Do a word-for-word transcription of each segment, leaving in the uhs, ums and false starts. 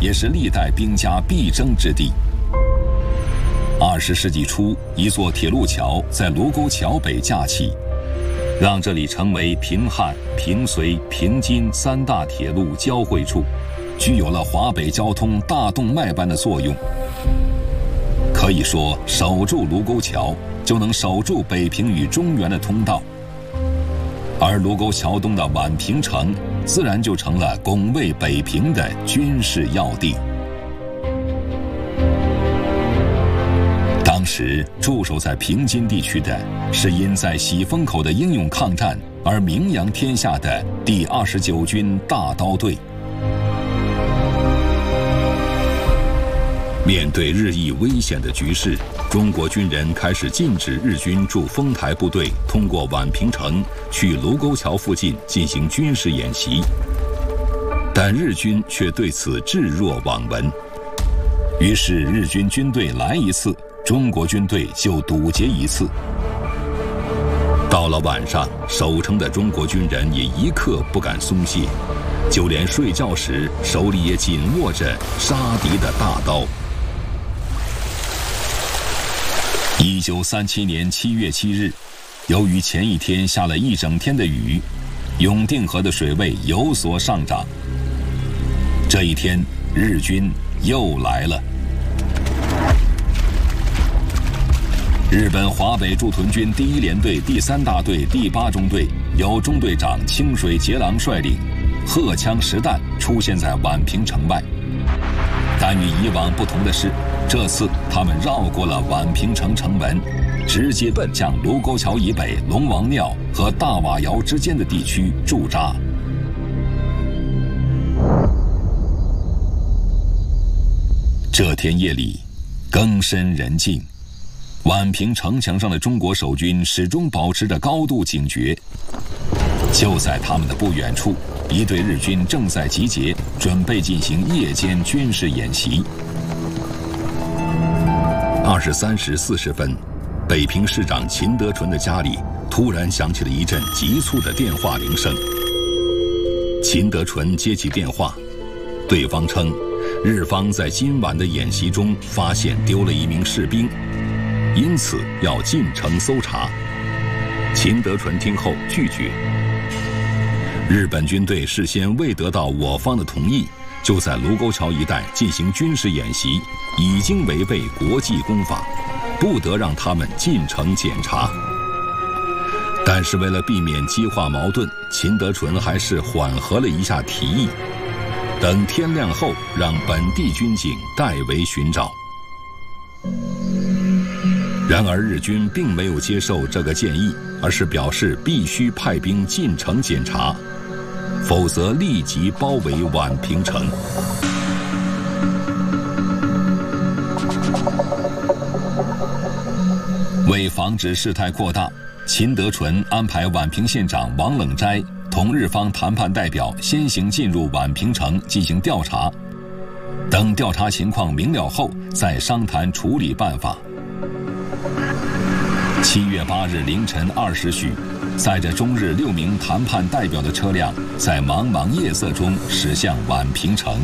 也是历代兵家必争之地。二十世纪初，一座铁路桥在卢沟桥北架起，让这里成为平汉、平绥、平津三大铁路交汇处，具有了华北交通大动脉般的作用。可以说，守住卢沟桥，就能守住北平与中原的通道。而卢沟桥东的宛平城，自然就成了拱卫北平的军事要地。当时驻守在平津地区的是因在喜峰口的英勇抗战而名扬天下的第二十九军大刀队。面对日益危险的局势，中国军人开始禁止日军驻丰台部队通过宛平城去卢沟桥附近进行军事演习，但日军却对此置若罔闻。于是日军军队来一次，中国军队就堵截一次。到了晚上，守城的中国军人也一刻不敢松懈，就连睡觉时手里也紧握着杀敌的大刀。一九三七年七月七日，由于前一天下了一整天的雨，永定河的水位有所上涨。这一天，日军又来了。日本华北驻屯军第一联队第三大队第八中队由中队长清水节郎率领，荷枪实弹出现在宛平城外。但与以往不同的是，这次他们绕过了宛平城城门，直接奔向卢沟桥以北龙王庙和大瓦窑之间的地区驻扎。这天夜里，更深人静，宛平城墙上的中国守军始终保持着高度警觉。就在他们的不远处，一队日军正在集结，准备进行夜间军事演习。二十三时四十分，北平市长秦德纯的家里突然响起了一阵急促的电话铃声。秦德纯接起电话，对方称，日方在今晚的演习中发现丢了一名士兵，因此要进城搜查。秦德纯听后拒绝。日本军队事先未得到我方的同意，就在卢沟桥一带进行军事演习，已经违背国际公法，不得让他们进城检查。但是为了避免激化矛盾，秦德纯还是缓和了一下提议，等天亮后让本地军警代为寻找。然而日军并没有接受这个建议，而是表示必须派兵进城检查，否则立即包围宛平城。为防止事态扩大，秦德纯安排宛平县长王冷斋同日方谈判代表先行进入宛平城进行调查，等调查情况明了后再商谈处理办法。七月八日凌晨二时许，载着中日六名谈判代表的车辆在茫茫夜色中驶向宛平城。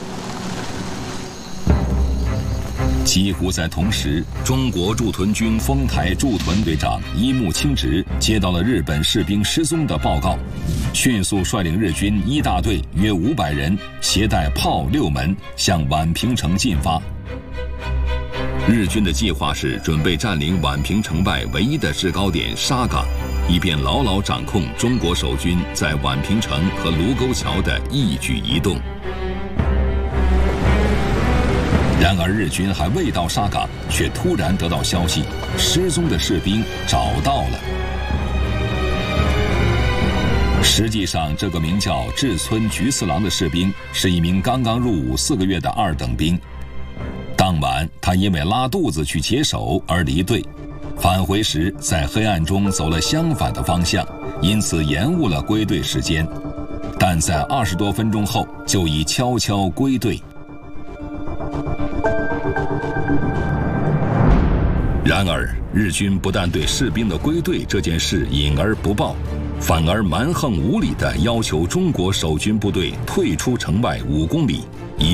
几乎在同时，中国驻屯军丰台驻屯队长伊木清直接到了日本士兵失踪的报告，迅速率领日军一大队约五百人，携带炮六门向宛平城进发。日军的计划是准备占领宛平城外唯一的制高点沙岗，以便牢牢掌控中国守军在宛平城和卢沟桥的一举一动。然而日军还未到沙岗，却突然得到消息，失踪的士兵找到了。实际上，这个名叫志村菊次郎的士兵是一名刚刚入伍四个月的二等兵。当晚，他因为拉肚子去解手而离队，返回时在黑暗中走了相反的方向，因此延误了归队时间。但在二十多分钟后，就已悄悄归队。然而，日军不但对士兵的归队这件事隐而不报，反而蛮横无理地要求中国守军部队退出城外五公里，